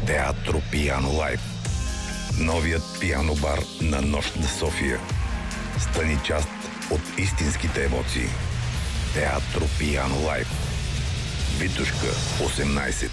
Театро Пиано Лайв. Новият пиано бар на Нощ на София. Стани част от истинските емоции. Театро Пиано Лайв. Витушка, 18.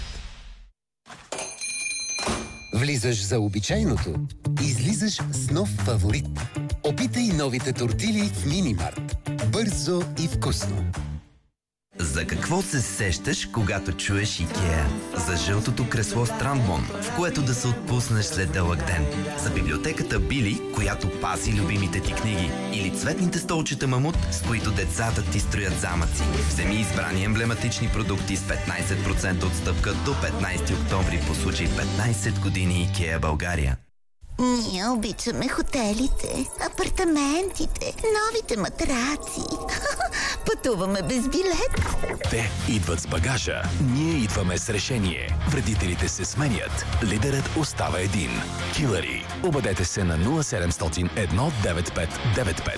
Влизаш за обичайното, излизаш с нов фаворит. Опитай новите тортили в Минимарт. Бързо и вкусно. За какво се сещаш, когато чуеш Икеа? За жълтото кресло Страндмон, в което да се отпуснеш след дълъг ден. За библиотеката Били, която пази любимите ти книги. Или цветните столчета Мамут, с които децата ти строят замъци. Вземи избрани емблематични продукти с 15% отстъпка до 15 октомври по случай 15 години Икеа България. Ние обичаме хотелите, апартаментите, новите матраци. Пътуваме без билет. Те идват с багажа, ние идваме с решение. Вредителите се сменят. Лидерът остава един. Килъри. Обадете се на 0700 19595.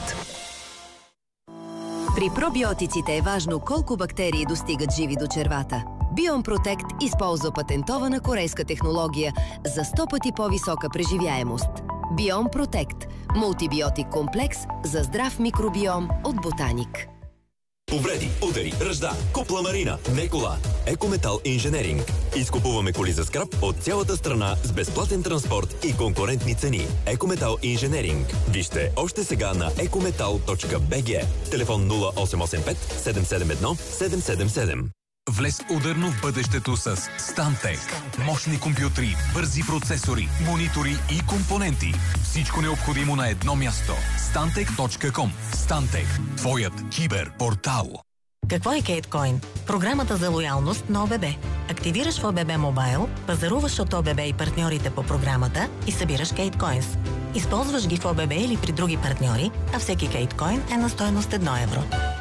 При пробиотиците е важно колко бактерии достигат живи до червата. Биом Протект използва патентована корейска технология за 100 пъти по-висока преживяемост. Биом Протект – мултибиотик комплекс за здрав микробиом от Ботаник. Повреди, удари, ръжда, купла марина, не кола. Екометал Инженеринг. Изкупуваме коли за скрап от цялата страна с безплатен транспорт и конкурентни цени. Екометал Инженеринг. Вижте още сега на ecometal.bg. Телефон 0885 771 777. Влез ударно в бъдещето с Stantec. Мощни компютри, бързи процесори, монитори и компоненти. Всичко необходимо на едно място. Stantec.com. Stantec. Твоят киберпортал. Какво е Кейткоин? Програмата за лоялност на ОББ. Активираш в ОББ Мобайл, пазаруваш от ОББ и партньорите по програмата и събираш Кейткоинс. Използваш ги в ОББ или при други партньори, а всеки Кейткоин е на стойност 1 евро.